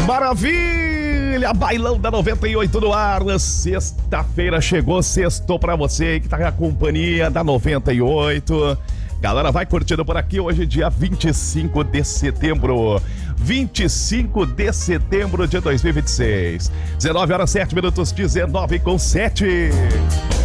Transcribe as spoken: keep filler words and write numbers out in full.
Maravilha! Bailão da noventa e oito no ar. Sexta-feira chegou, sextou pra você que tá na companhia da noventa e oito. Galera, vai curtindo por aqui hoje, dia vinte e cinco de setembro. vinte e cinco de setembro de dois mil e vinte e seis. dezenove horas sete minutos, dezenove com sete.